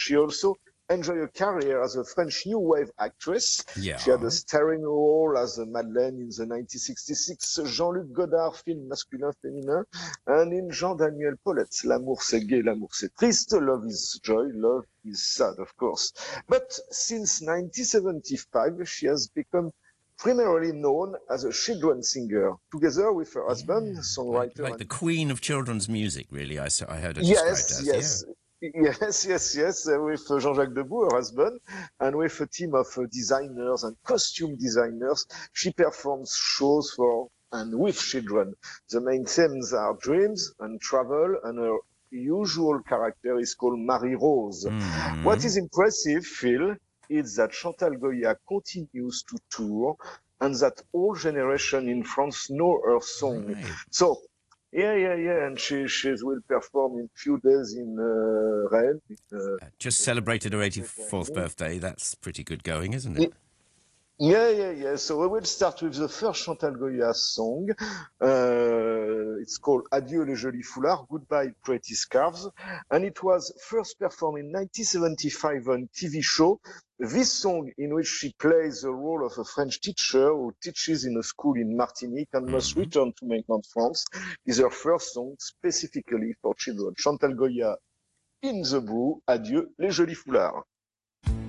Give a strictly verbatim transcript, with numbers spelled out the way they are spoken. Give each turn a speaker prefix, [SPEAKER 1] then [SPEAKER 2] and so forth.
[SPEAKER 1] she also enjoyed a career as a French new wave actress.
[SPEAKER 2] Yeah.
[SPEAKER 1] She had a starring role as Madeleine in the nineteen sixty-six Jean-Luc Godard film Masculin Féminin, and in Jean-Daniel Paulet's L'amour c'est gai, l'amour c'est triste, Love is joy, love is sad, of course. But since nineteen seventy-five, she has become primarily known as a children's singer, together with her husband,
[SPEAKER 2] Yeah. Like,
[SPEAKER 1] songwriter
[SPEAKER 2] like
[SPEAKER 1] and
[SPEAKER 2] the queen of children's music, really, I, s- I heard her described
[SPEAKER 1] yes,
[SPEAKER 2] as. Yeah.
[SPEAKER 1] yes, yes, yes, yes, uh, with uh, Jean-Jacques Debout, her husband, and with a team of uh, designers and costume designers, she performs shows for and with children. The main themes are dreams and travel, and her usual character is called Marie Rose. What
[SPEAKER 2] Hmm.
[SPEAKER 1] is impressive, Phil, is that Chantal Goya continues to tour and that all generation in France know her song.
[SPEAKER 2] Right.
[SPEAKER 1] So yeah, yeah, yeah, and she she will perform in few days in uh, Rennes. In, uh,
[SPEAKER 2] Uh, just celebrated her eighty-fourth birthday. That's pretty good going, isn't it?
[SPEAKER 1] in, yeah, yeah, yeah. So we will start with the first Chantal Goya song. Uh, it's called Adieu les jolis foulards, Goodbye Pretty Scarves. And it was first performed in nineteen seventy-five on T V show. This song, in which she plays the role of a French teacher who teaches in a school in Martinique and must
[SPEAKER 2] Hmm.
[SPEAKER 1] return to mainland France, is her first song specifically for children. Chantal Goya in the Brew, Adieu les jolis foulards.